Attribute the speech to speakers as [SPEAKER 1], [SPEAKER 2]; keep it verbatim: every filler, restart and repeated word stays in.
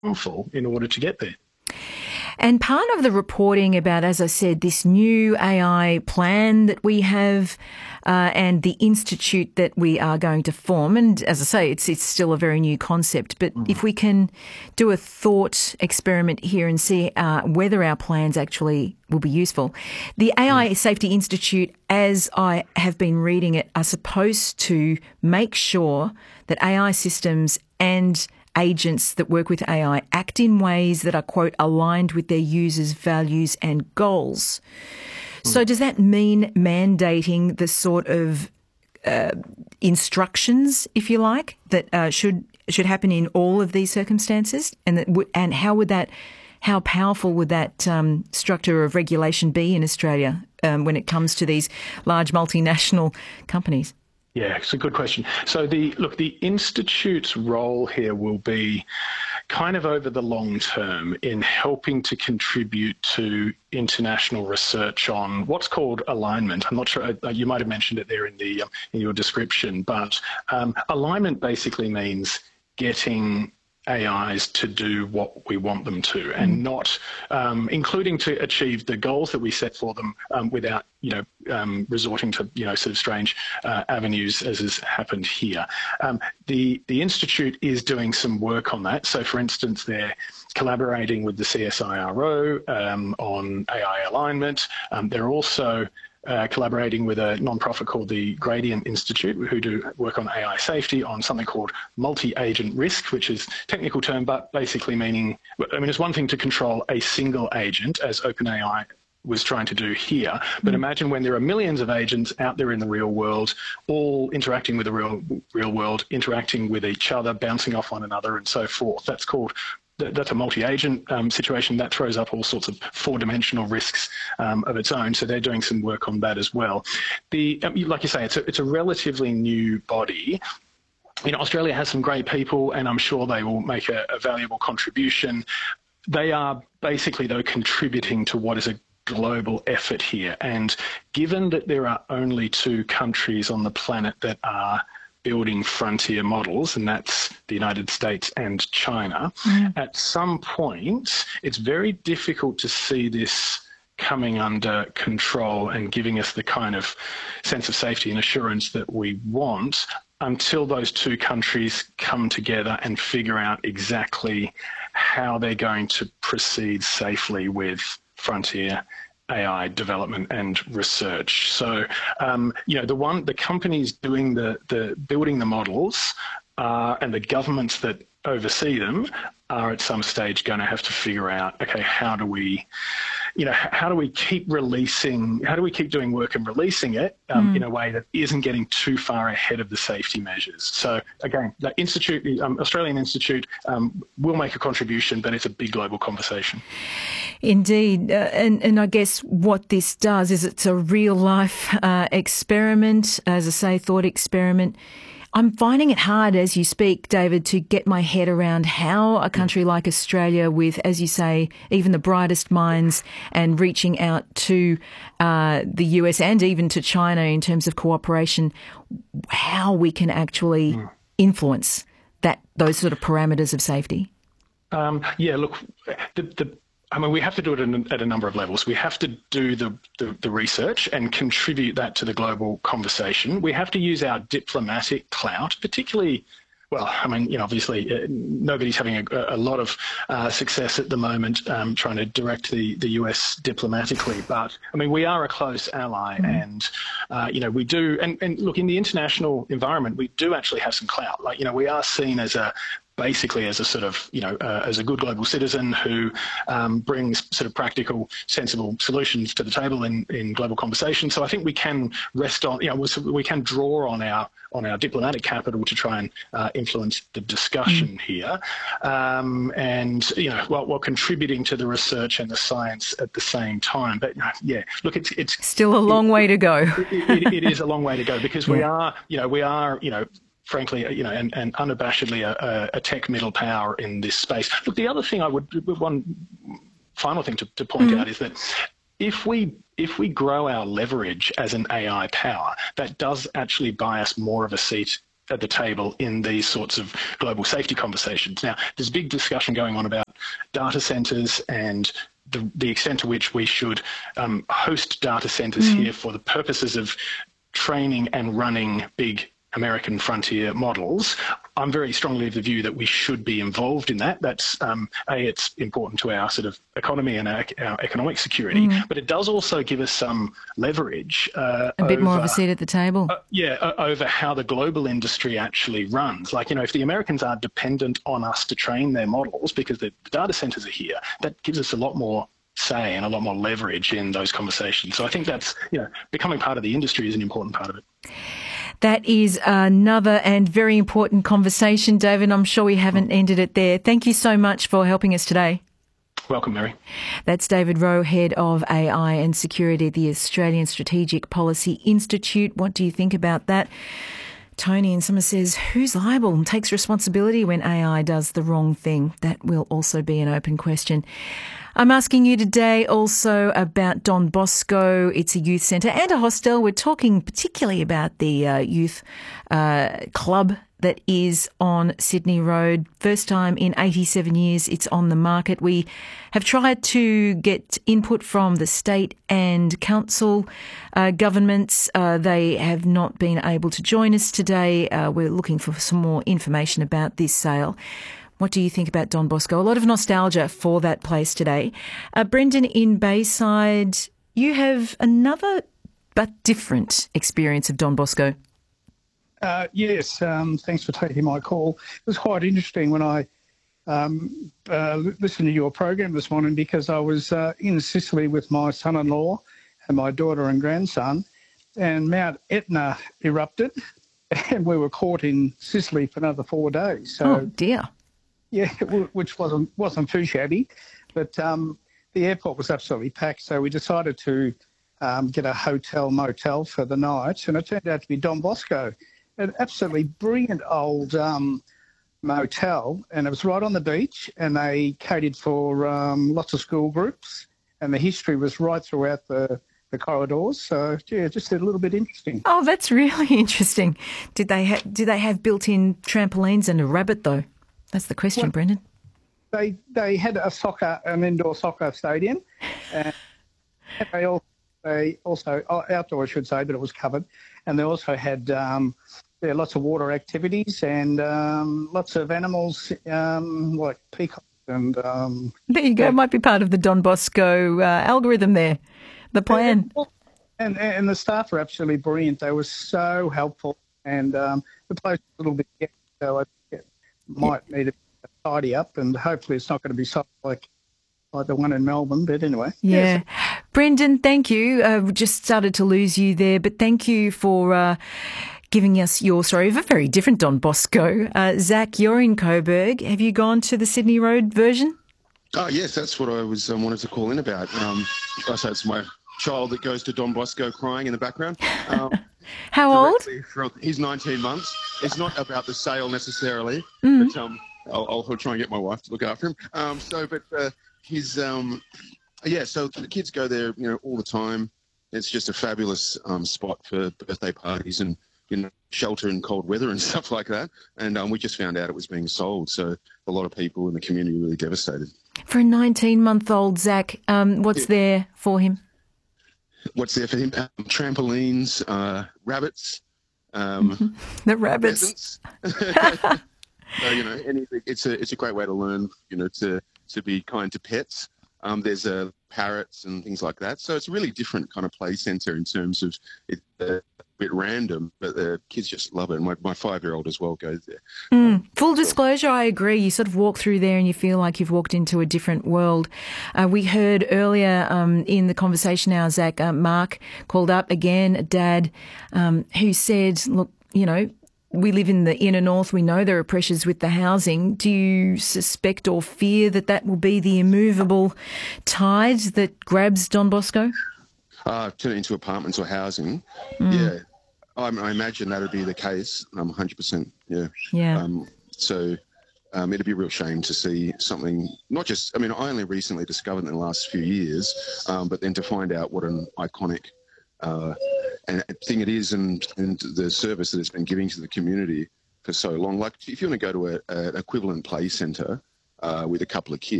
[SPEAKER 1] harmful in order to get there.
[SPEAKER 2] And part of the reporting about, as I said, this new A I plan that we have uh, and the institute that we are going to form, and as I say, it's it's still a very new concept, but mm. if we can do a thought experiment here and see uh, whether our plans actually will be useful. The A I mm. Safety Institute, as I have been reading it, are supposed to make sure that A I systems and agents that work with A I act in ways that are, quote, aligned with their users' values and goals. Mm. So does that mean mandating the sort of uh, instructions, if you like, that uh, should should happen in all of these circumstances? And that w- and how would that, how powerful would that um, structure of regulation be in Australia um, when it comes to these large multinational companies?
[SPEAKER 1] Yeah, it's a good question. So the look, the Institute's role here will be kind of over the long term in helping to contribute to international research on what's called alignment. I'm not sure, uh, you might have mentioned it there in the um, in your description, but um, alignment basically means getting A Is to do what we want them to, and not, um, including to achieve the goals that we set for them um, without, you know, um, resorting to, you know, sort of strange uh, avenues as has happened here. Um, the, the Institute is doing some work on that. So, for instance, they're collaborating with the C S I R O um, on A I alignment. Um, they're also Uh, collaborating with a non-profit called the Gradient Institute, who do work on A I safety on something called multi-agent risk, which is a technical term, but basically meaning, I mean, it's one thing to control a single agent, as OpenAI was trying to do here, but imagine when there are millions of agents out there in the real world, all interacting with the real, real world, interacting with each other, bouncing off one another, and so forth. That's called That's a multi-agent um, situation that throws up all sorts of four-dimensional risks um, of its own. So they're doing some work on that as well. The um, like you say, it's a, it's a relatively new body. You know, Australia has some great people, and I'm sure they will make a, a valuable contribution. They are basically, though, contributing to what is a global effort here. And given that there are only two countries on the planet that are building frontier models, and that's the United States and China, mm. at some point, it's very difficult to see this coming under control and giving us the kind of sense of safety and assurance that we want until those two countries come together and figure out exactly how they're going to proceed safely with frontier A I development and research. So, um, you know, the one, the companies doing the, the building the models uh, and the governments that oversee them are at some stage going to have to figure out, okay, how do we, you know, how do we keep releasing, how do we keep doing work and releasing it um, mm. in a way that isn't getting too far ahead of the safety measures? So again, the Institute, the um, Australian Institute um, will make a contribution, but it's a big global conversation.
[SPEAKER 2] Indeed. Uh, and, and I guess what this does is it's a real life uh, experiment, as I say, thought experiment. I'm finding it hard as you speak, David, to get my head around how a country like Australia with, as you say, even the brightest minds and reaching out to uh, the U S and even to China in terms of cooperation, how we can actually influence that those sort of parameters of safety.
[SPEAKER 1] Um, yeah, look, the, the I mean, we have to do it at a number of levels. We have to do the, the, the research and contribute that to the global conversation. We have to use our diplomatic clout, particularly, well, I mean, you know, obviously uh, nobody's having a, a lot of uh, success at the moment um, trying to direct the, the U S diplomatically. But, I mean, we are a close ally mm. and, uh, you know, we do, and, and look, in the international environment, we do actually have some clout. Like, you know, we are seen as a basically as a sort of, you know, uh, as a good global citizen who um, brings sort of practical, sensible solutions to the table in, in global conversation. So I think we can rest on, you know, we can draw on our on our diplomatic capital to try and uh, influence the discussion mm. here, um, and you know, while, while contributing to the research and the science at the same time. But yeah, look, it's it's
[SPEAKER 2] still a long
[SPEAKER 1] it,
[SPEAKER 2] way to go.
[SPEAKER 1] it, it, it is a long way to go because yeah. we are, you know, we are, you know. frankly, you know, and, and unabashedly a, a tech middle power in this space. Look, the other thing I would, one final thing to, to point mm. out is that if we if we grow our leverage as an A I power, that does actually buy us more of a seat at the table in these sorts of global safety conversations. Now, there's big discussion going on about data centres and the, the extent to which we should um, host data centres mm. here for the purposes of training and running big American frontier models. I'm very strongly of the view that we should be involved in that. That's, um, A, it's important to our sort of economy and our, our economic security, mm. but it does also give us some leverage. Uh,
[SPEAKER 2] a bit
[SPEAKER 1] over,
[SPEAKER 2] more of a seat at the table.
[SPEAKER 1] Uh, yeah, uh, over how the global industry actually runs. Like, you know, if the Americans are dependent on us to train their models because the data centres are here, that gives us a lot more say and a lot more leverage in those conversations. So I think that's, you know, becoming part of the industry is an important part of it.
[SPEAKER 2] That is another and very important conversation, David. I'm sure we haven't ended it there. Thank you so much for helping us today.
[SPEAKER 1] Welcome, Mary.
[SPEAKER 2] That's David Rowe, Head of A I and Security at the Australian Strategic Policy Institute. What do you think about that? Tony in Summer says, who's liable and takes responsibility when A I does the wrong thing? That will also be an open question. I'm asking you today also about Don Bosco. It's a youth centre and a hostel. We're talking particularly about the uh, youth uh, club that is on Sydney Road. First time in eighty-seven years it's on the market. We have tried to get input from the state and council uh, governments. Uh, they have not been able to join us today. Uh, we're looking for some more information about this sale. What do you think about Don Bosco? A lot of nostalgia for that place today. Uh, Brendan in Bayside, you have another but different experience of Don Bosco.
[SPEAKER 3] Uh, yes, um, thanks for taking my call. It was quite interesting when I um, uh, listened to your program this morning because I was uh, in Sicily with my son-in-law and my daughter and grandson, and Mount Etna erupted and we were caught in Sicily for another four days. So,
[SPEAKER 2] oh, dear.
[SPEAKER 3] Yeah, which wasn't wasn't too shabby, but um, the airport was absolutely packed. So we decided to um, get a hotel motel for the night, and it turned out to be Don Bosco, an absolutely brilliant old um, motel, and it was right on the beach, and they catered for um, lots of school groups, and the history was right throughout the, the corridors. So yeah, just a little bit interesting.
[SPEAKER 2] Oh, that's really interesting. Did they ha- did they have built-in trampolines and a rabbit though? That's the question, well, Brendan.
[SPEAKER 3] They they had a soccer, an indoor soccer stadium, and they also, they also outdoor, I should say, but it was covered. And they also had um, yeah, lots of water activities and um, lots of animals um, like peacocks and. Um,
[SPEAKER 2] there you go. It might be part of the Don Bosco uh, algorithm there, the plan.
[SPEAKER 3] And, and and the staff were absolutely brilliant. They were so helpful, and um, the place was a little bit ghetto, so I might need to tidy up, and hopefully it's not going to be something like like the one in Melbourne. But anyway,
[SPEAKER 2] yeah. Yes. Brendan, thank you. Uh, we just started to lose you there, but thank you for uh, giving us your story of a very different Don Bosco. Uh, Zach, you're in Coburg. Have you gone to the Sydney Road version?
[SPEAKER 4] Oh yes, that's what I was um, wanted to call in about. Um, I say it's my child that goes to Don Bosco crying in the background. Um,
[SPEAKER 2] How old?
[SPEAKER 4] From, he's nineteen months. It's not about the sale necessarily,
[SPEAKER 2] mm.
[SPEAKER 4] but um, I'll, I'll try and get my wife to look after him. Um, so, but uh, his, um, yeah, so the kids go there, you know, all the time. It's just a fabulous um, spot for birthday parties and, you know, shelter in cold weather and stuff like that. And um, we just found out it was being sold. So a lot of people in the community were really devastated.
[SPEAKER 2] For a nineteen-month-old Zach, um, what's yeah. there for him?
[SPEAKER 4] What's there for him? Um, trampolines, uh, rabbits. Um,
[SPEAKER 2] the rabbits.
[SPEAKER 4] So, you know, anything, it's a it's a great way to learn, you know, to, to be kind to pets. Um, there's uh, parrots and things like that. So it's a really different kind of play centre in terms of it's a bit random, but the kids just love it. And my, my five-year-old as well goes there.
[SPEAKER 2] Mm.
[SPEAKER 4] Um,
[SPEAKER 2] Full
[SPEAKER 4] so.
[SPEAKER 2] disclosure, I agree. You sort of walk through there and you feel like you've walked into a different world. Uh, we heard earlier um, in the conversation now, Zach, uh, Mark called up again, a dad, um, who said, look, you know, we live in the inner north. We know there are pressures with the housing. Do you suspect or fear that that will be the immovable tide that grabs Don Bosco?
[SPEAKER 4] Uh, turn it into apartments or housing.
[SPEAKER 2] Mm.
[SPEAKER 4] Yeah, I, I imagine that would be the case. Um, one hundred percent. Yeah.
[SPEAKER 2] Yeah.
[SPEAKER 4] Um, so um, it'd be a real shame to see something, not just, I mean, I only recently discovered in the last few years, um, but then to find out what an iconic uh, and thing it is and, and the service that it's been giving to the community for so long. Like if you want to go to a, an equivalent play centre uh, with a couple of kids,